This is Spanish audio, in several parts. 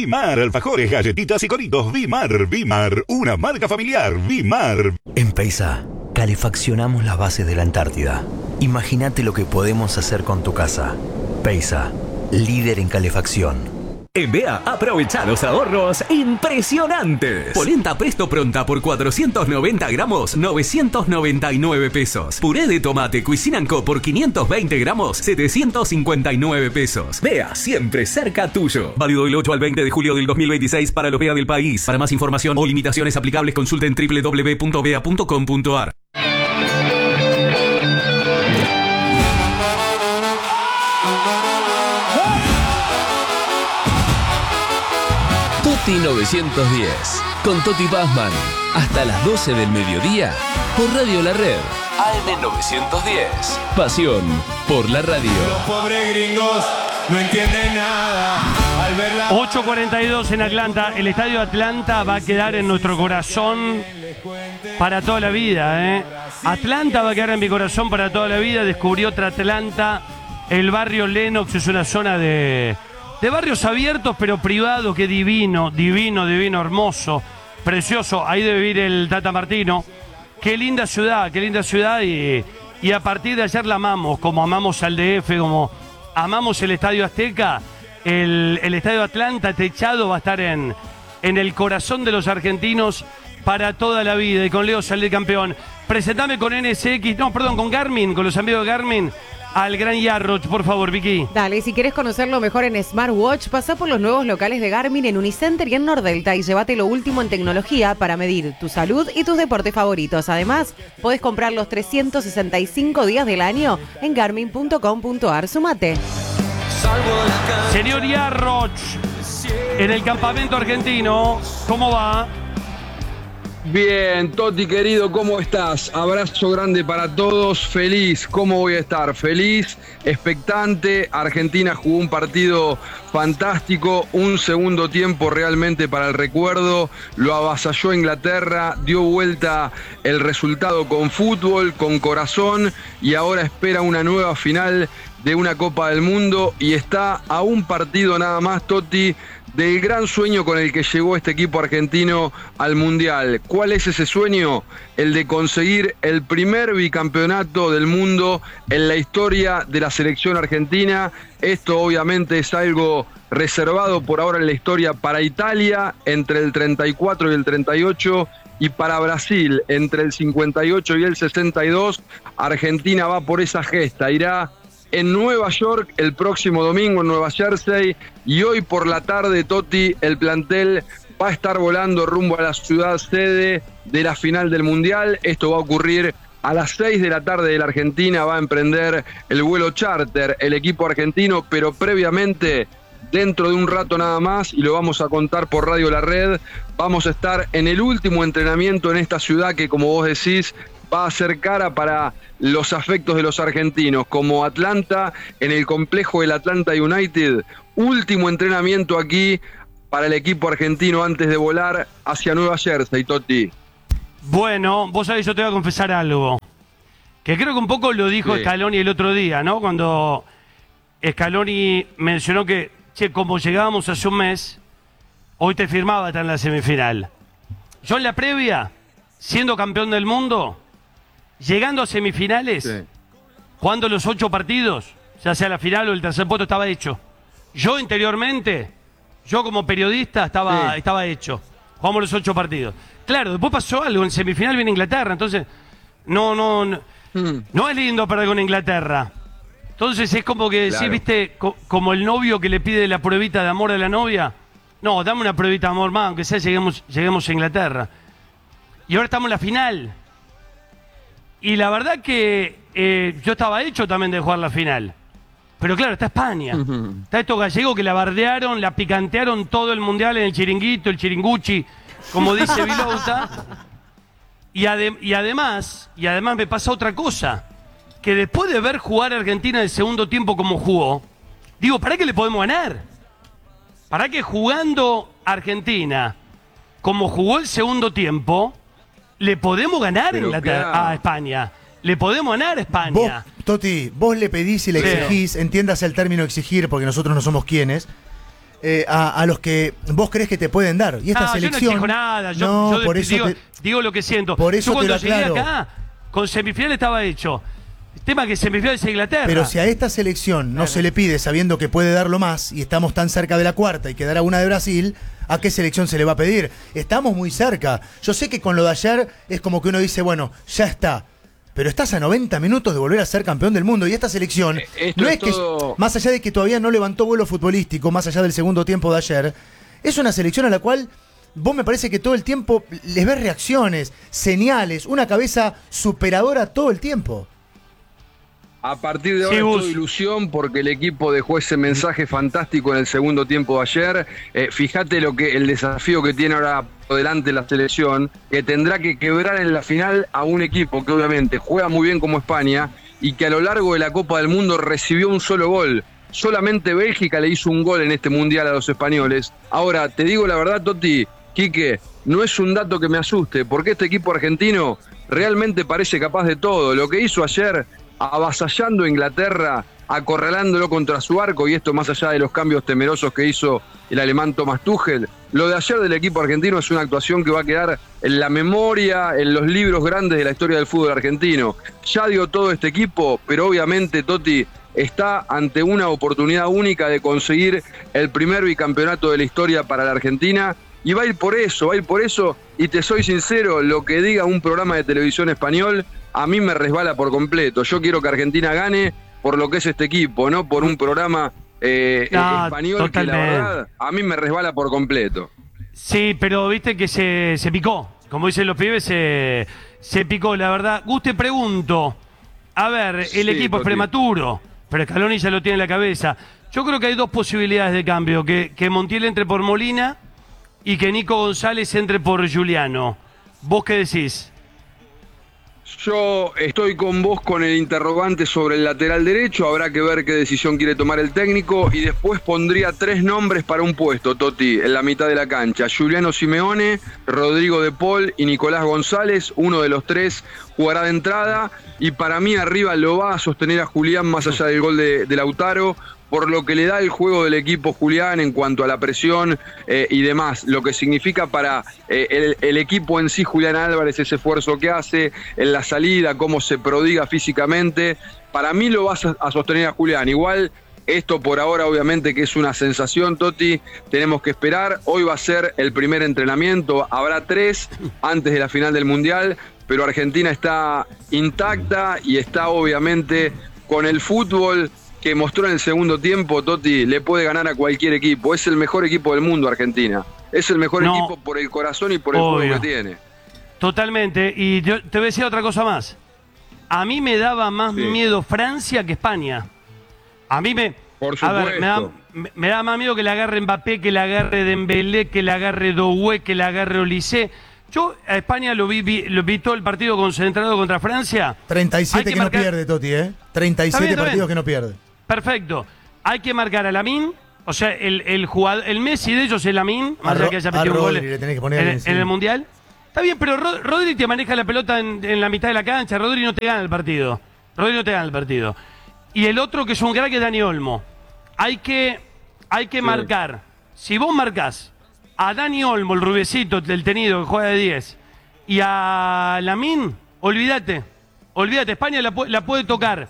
Vimar, alfajores, galletitas y coritos. Vimar, una marca familiar. Vimar. En Peisa, calefaccionamos las bases de la Antártida. Imagínate lo que podemos hacer con tu casa. Peisa, líder en calefacción. En Bea, aprovecha los ahorros impresionantes. Polenta Presto Pronta por 490 gramos, 999 pesos. Puré de tomate Cuisine & Co por 520 gramos, 759 pesos. Bea, siempre cerca tuyo. Válido del 8 al 20 de julio del 2026 para los Bea del país. Para más información o limitaciones aplicables, consulten www.bea.com.ar. Toti 910, con Toti Pazman, hasta las 12 del mediodía, por Radio La Red, AM 910. Pasión por la radio. Los pobres gringos no entienden nada. 8:42 en Atlanta. El estadio Atlanta va a quedar en nuestro corazón para toda la vida, ¿eh? Atlanta va a quedar en mi corazón para toda la vida. Descubrí otra Atlanta. El barrio Lenox es una zona de barrios abiertos pero privados, que divino, hermoso, precioso. Ahí debe vivir el Tata Martino. Qué linda ciudad y a partir de ayer la amamos, como amamos al DF, como amamos el Estadio Azteca. El Estadio Atlanta techado va a estar en el corazón de los argentinos para toda la vida. Y con Leo salir campeón. Presentame con con Garmin, con los amigos de Garmin, al gran Yarroch, por favor, Vicky. Dale, si querés conocerlo mejor en Smartwatch, pasá por los nuevos locales de Garmin en Unicenter y en Nordelta y llévate lo último en tecnología para medir tu salud y tus deportes favoritos. Además, podés comprar los 365 días del año en garmin.com.ar. Sumate. Señor Yarroch, en el campamento argentino, ¿cómo va? Bien, Toti querido, ¿cómo estás? Abrazo grande para todos, feliz. ¿Cómo voy a estar? Feliz, expectante. Argentina jugó un partido fantástico, un segundo tiempo realmente para el recuerdo. Lo avasalló Inglaterra, dio vuelta el resultado con fútbol, con corazón, y ahora espera una nueva final de una Copa del Mundo y está a un partido nada más, Toti, del gran sueño con el que llegó este equipo argentino al Mundial. ¿Cuál es ese sueño? El de conseguir el primer bicampeonato del mundo en la historia de la selección argentina. Esto obviamente es algo reservado por ahora en la historia para Italia entre el 34 y el 38 y para Brasil entre el 58 y el 62. Argentina va por esa gesta, irá en Nueva York el próximo domingo, en Nueva Jersey, y hoy por la tarde, Toti, el plantel va a estar volando rumbo a la ciudad sede de la final del Mundial. Esto va a ocurrir a las 6 de la tarde de la Argentina, va a emprender el vuelo charter el equipo argentino, pero previamente, dentro de un rato nada más, y lo vamos a contar por Radio La Red, vamos a estar en el último entrenamiento en esta ciudad que, como vos decís, va a ser cara para los afectos de los argentinos, como Atlanta, en el complejo del Atlanta United. Último entrenamiento aquí para el equipo argentino antes de volar hacia Nueva Jersey, Toti. Bueno, vos sabés, yo te voy a confesar algo, que creo que un poco lo dijo Scaloni el otro día, ¿no? Cuando Scaloni mencionó que, como llegábamos hace un mes, hoy te firmaba estar en la semifinal. Yo en la previa, siendo campeón del mundo, llegando a semifinales, jugando los 8 partidos, ya sea la final o el tercer puesto, estaba hecho. Yo interiormente, yo como periodista, estaba hecho. Jugamos los 8 partidos. Claro, después pasó algo, en semifinal viene Inglaterra, entonces no es lindo perder con Inglaterra. Entonces es como que, sí, viste, como el novio que le pide la pruebita de amor a la novia. No, dame una pruebita de amor más, aunque sea lleguemos a Inglaterra. Y ahora estamos en la final. Y la verdad que yo estaba hecho también de jugar la final. Pero claro, está España. Está estos gallegos que la bardearon, la picantearon todo el Mundial en el chiringuito, el chiringuchi, como dice Vilouta. Y además me pasa otra cosa. Que después de ver jugar a Argentina el segundo tiempo como jugó, digo, ¿para qué le podemos ganar? ¿Para qué jugando Argentina como jugó el segundo tiempo, le podemos ganar a España? Le podemos ganar a España. Toti, vos le pedís y le exigís, entiendas el término exigir, porque nosotros no somos quienes, a los que vos crees que te pueden dar. Y esta selección. Yo no exijo nada, yo por eso digo lo que siento. Por eso yo cuando te lo llegué aclaro. acá, con semifinal estaba hecho. El tema que semifinal es Inglaterra. Pero si a esta selección no se le pide sabiendo que puede darlo más y estamos tan cerca de la cuarta y quedará una de Brasil, ¿a qué selección se le va a pedir? Estamos muy cerca. Yo sé que con lo de ayer es como que uno dice, bueno, ya está. Pero estás a 90 minutos de volver a ser campeón del mundo y esta selección no es todo... que, más allá de que todavía no levantó vuelo futbolístico, más allá del segundo tiempo de ayer, es una selección a la cual vos me parece que todo el tiempo les ves reacciones, señales, una cabeza superadora todo el tiempo. A partir de ahora es toda ilusión porque el equipo dejó ese mensaje fantástico en el segundo tiempo de ayer. Fíjate el desafío que tiene ahora por delante la selección, que tendrá que quebrar en la final a un equipo que obviamente juega muy bien como España y que a lo largo de la Copa del Mundo recibió un solo gol. Solamente Bélgica le hizo un gol en este Mundial a los españoles. Ahora, te digo la verdad, Toti, Quique, no es un dato que me asuste, porque este equipo argentino realmente parece capaz de todo. Lo que hizo ayer, avasallando a Inglaterra, acorralándolo contra su arco, y esto más allá de los cambios temerosos que hizo el alemán Thomas Tuchel, lo de ayer del equipo argentino es una actuación que va a quedar en la memoria, en los libros grandes de la historia del fútbol argentino. Ya dio todo este equipo, pero obviamente, Toti, está ante una oportunidad única de conseguir el primer bicampeonato de la historia para la Argentina, y va a ir por eso, y te soy sincero, lo que diga un programa de televisión español, a mí me resbala por completo. Yo quiero que Argentina gane por lo que es este equipo, no por un programa español totalmente. Que la verdad a mí me resbala por completo. Sí, pero viste que se picó, como dicen los pibes, se picó, la verdad. Gus, te pregunto, a ver, el equipo es prematuro, pero Scaloni ya lo tiene en la cabeza. Yo creo que hay dos posibilidades de cambio, que Montiel entre por Molina y que Nico González entre por Giuliano. ¿Vos qué decís? Yo estoy con vos con el interrogante sobre el lateral derecho, habrá que ver qué decisión quiere tomar el técnico, y después pondría 3 nombres para un puesto, Toti, en la mitad de la cancha: Giuliano Simeone, Rodrigo de Paul y Nicolás González. Uno de los 3 jugará de entrada, y para mí arriba lo va a sostener a Julián más allá del gol de Lautaro, por lo que le da el juego del equipo Julián en cuanto a la presión y demás, lo que significa para el equipo en sí, Julián Álvarez, ese esfuerzo que hace en la salida, cómo se prodiga físicamente. Para mí lo vas a sostener a Julián. Igual, esto por ahora obviamente que es una sensación, Toti, tenemos que esperar. Hoy va a ser el primer entrenamiento, habrá 3 antes de la final del Mundial, pero Argentina está intacta y está obviamente con el fútbol que mostró en el segundo tiempo. Toti, le puede ganar a cualquier equipo. Es el mejor equipo del mundo, Argentina. Es el mejor equipo por el corazón y por el juego que tiene. Totalmente. Y yo te voy a decir otra cosa más. A mí me daba más miedo Francia que España. A mí Por supuesto. A ver, me da más miedo que la agarre Mbappé, que la agarre Dembélé, que la agarre Doué, que la agarre Olise. Yo a España lo vi todo el partido concentrado contra Francia. 37 que no pierde, Toti, ¿eh? 37 partidos que no pierde. Perfecto. Hay que marcar a Lamine, o sea, el jugador, el Messi de ellos es Lamine, más allá que haya metido un gol en el Mundial. Está bien, pero Rodri te maneja la pelota en la mitad de la cancha. Rodri no te gana el partido. Y el otro que es un crack es Dani Olmo. Hay que marcar. Si vos marcás a Dani Olmo, el rubiecito del tenido que juega de 10, y a Lamine, olvídate. España la puede tocar.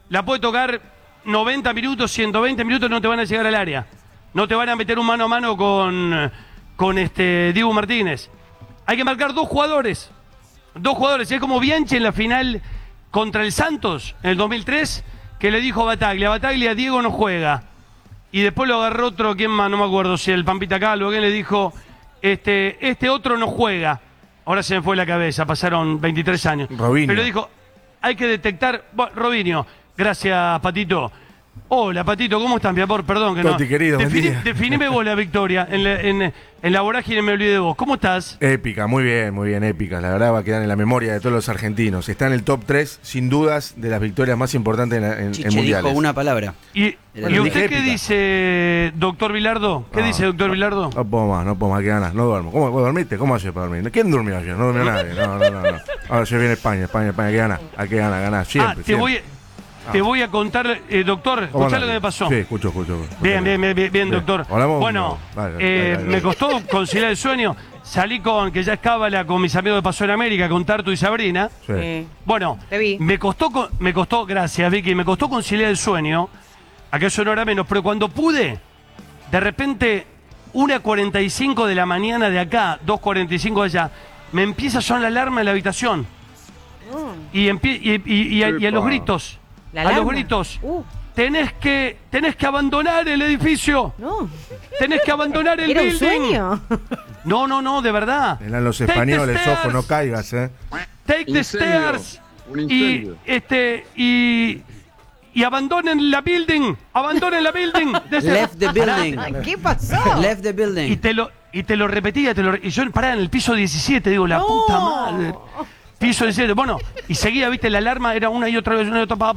90 minutos, 120 minutos, no te van a llegar al área. No te van a meter un mano a mano con Dibu Martínez. Hay que marcar 2 jugadores. Es como Bianchi en la final contra el Santos en el 2003, que le dijo a Bataglia, Diego no juega. Y después lo agarró otro, ¿quién más? No me acuerdo si el Pampita Calvo, que le dijo, este otro no juega. Ahora se me fue la cabeza, pasaron 23 años. Robinho. Pero dijo, hay que detectar... Bueno, Robinho. Gracias, Patito. Hola, Patito, ¿cómo estás, mi amor? Perdón que Toti, querido, definime vos la victoria. En la vorágine me olvidé de vos. ¿Cómo estás? Épica, muy bien, épica. La verdad va a quedar en la memoria de todos los argentinos. Está en el top 3, sin dudas, de las victorias más importantes en mundiales. Dijo una palabra. ¿Y usted qué dice, doctor Bilardo? ¿Qué dice, doctor Bilardo? No puedo más, qué ganas, no duermo. ¿Cómo vos dormiste? ¿Cómo haces para dormir? ¿Quién durmió ayer? No durmió nadie. No. Ahora se viene España, ¿qué gana? ¿A qué gana? Ganar siempre. te voy a contar, doctor, escuchá lo que me pasó. Sí, escucho. Bien, doctor. Hablamos. Bueno, Dale. me costó conciliar el sueño. Salí que ya es cábala con mis amigos de Paso en América, con Tartu y Sabrina. Sí. Bueno, Te vi. me costó, gracias Vicky, me costó conciliar el sueño. Acá es una hora menos, pero cuando pude, de repente, 1:45 de la mañana de acá, 2:45 de allá, me empieza a sonar la alarma en la habitación. Y a los gritos. ¿La A los alarma? gritos. Tenés que abandonar el edificio. No. Tenés que abandonar el ¿Era un building. sueño? No, de verdad. Eran los Take the españoles, stairs. ojo, no caigas, Take the Incendio. stairs. Un incendio. Y abandonen la building. Abandonen la building. Left the building. ¿Qué pasó? Left the building. Y te lo repetía, y yo paraba en el piso 17, digo, la puta madre. Piso 17, bueno, y seguía, viste, la alarma era una y otra vez,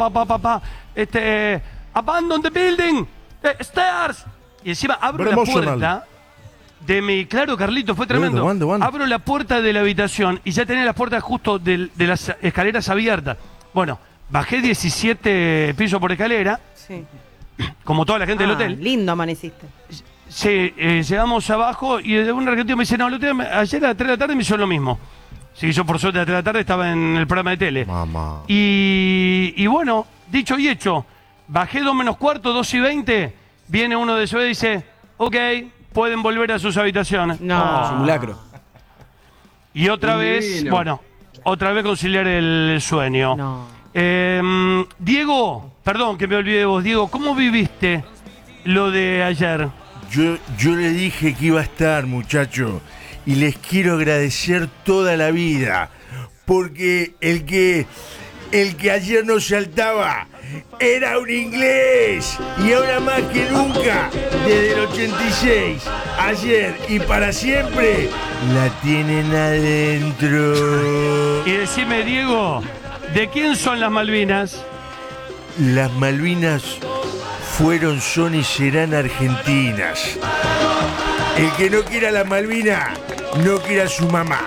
abandon the building, stairs. Y encima abro Very la emotional. puerta de mi, claro, Carlito, fue tremendo. Wando. Abro la puerta de la habitación y ya tenía las puertas justo de las escaleras abiertas. Bueno, bajé 17 pisos por escalera, Sí. como toda la gente del hotel. Lindo amaneciste. Sí, llegamos abajo y un argentino me dice, no, ayer a las 3 de la tarde me hizo lo mismo. Sí, yo por suerte a las 3 de la tarde estaba en el programa de tele. Mamá. Y bueno, dicho y hecho, bajé 2 menos cuarto, 2:20, viene uno de su y dice, ok, pueden volver a sus habitaciones. No. Simulacro. Y otra Un vez, divino. bueno, otra vez conciliar el sueño. No. Diego, perdón que me olvidé de vos, Diego, ¿cómo viviste lo de ayer? Yo le dije que iba a estar, muchacho, y les quiero agradecer toda la vida, porque el que ayer no saltaba era un inglés, y ahora más que nunca, desde el 86, ayer y para siempre, la tienen adentro. Y decime, Diego, ¿de quién son las Malvinas? Las Malvinas fueron, son y serán argentinas. El que no quiera la Malvina, no quiera a su mamá.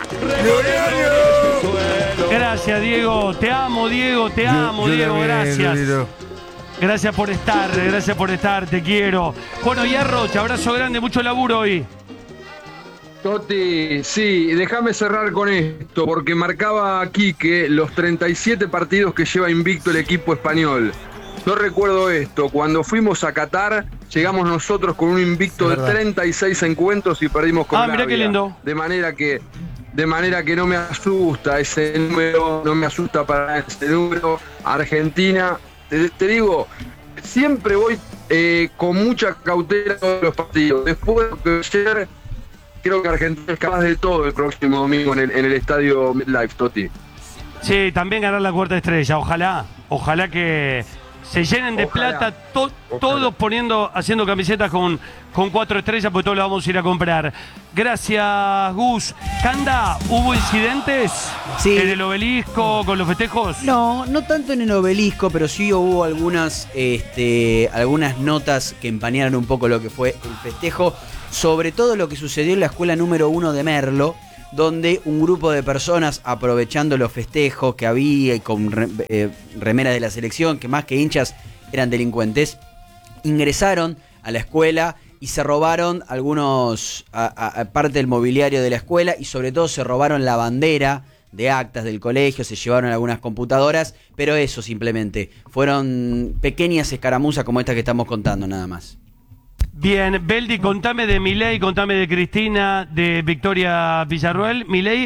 ¡No! Gracias, Diego. Te amo, Diego. Te amo, Diego. Gracias. Gracias por estar. Te quiero. Bueno, y Arrocha, abrazo grande, mucho laburo hoy. Toti, sí, déjame cerrar con esto, porque marcaba Quique los 37 partidos que lleva invicto el equipo español. Yo recuerdo esto, cuando fuimos a Qatar, llegamos nosotros con un invicto de 36 encuentros y perdimos con Arabia. Mirá qué lindo. De manera que no me asusta ese número, no me asusta para ese número. Argentina, te digo, siempre voy con mucha cautela a todos los partidos. Después de ayer, creo que Argentina es capaz de todo el próximo domingo en el estadio MetLife, Toti. Sí, también ganar la cuarta estrella. Ojalá que se llenen de plata todos haciendo camisetas con 4 estrellas, pues todos lo vamos a ir a comprar. Gracias, Gus. Canda, ¿hubo incidentes en el obelisco con los festejos? No tanto en el obelisco, pero sí hubo algunas notas que empañaron un poco lo que fue el festejo, sobre todo lo que sucedió en la escuela número 1 de Merlo, donde un grupo de personas, aprovechando los festejos que había y con remeras de la selección, que más que hinchas eran delincuentes, ingresaron a la escuela y se robaron algunos parte del mobiliario de la escuela, y sobre todo se robaron la bandera de actas del colegio, se llevaron algunas computadoras, pero eso simplemente fueron pequeñas escaramuzas como esta que estamos contando, nada más. Bien, Beldi, contame de Milei, contame de Cristina, de Victoria Villarroel. Milei